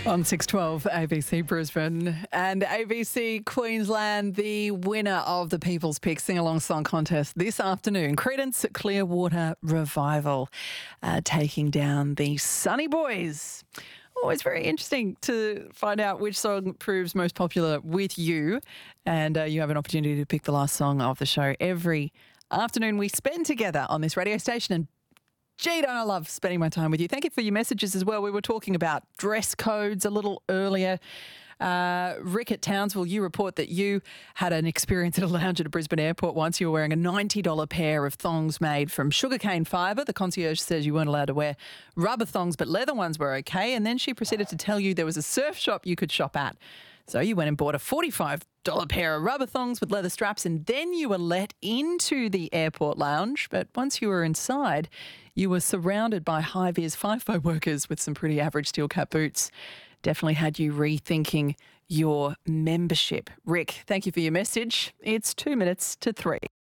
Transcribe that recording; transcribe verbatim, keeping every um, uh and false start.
On six twelve A B C Brisbane and A B C Queensland, the winner of the People's Pick Sing-Along Song Contest this afternoon, Creedence Clearwater Revival, uh, taking down the Sunny Boys. Always very interesting to find out which song proves most popular with you, and uh, you have an opportunity to pick the last song of the show every afternoon we spend together on this radio station. And gee, don't I love spending my time with you. Thank you for your messages as well. We were talking about dress codes a little earlier. Uh, Rick at Townsville, you report that you had an experience at a lounge at a Brisbane airport once. You were wearing a ninety dollars pair of thongs made from sugarcane fibre. The concierge says you weren't allowed to wear rubber thongs, but leather ones were okay. And then she proceeded to tell you there was a surf shop you could shop at. So you went and bought a forty-five dollars pair of rubber thongs with leather straps, and then you were let into the airport lounge. But once you were inside, you were surrounded by high-vis FIFO workers with some pretty average steel cap boots. Definitely had you rethinking your membership. Rick, thank you for your message. It's two minutes to three.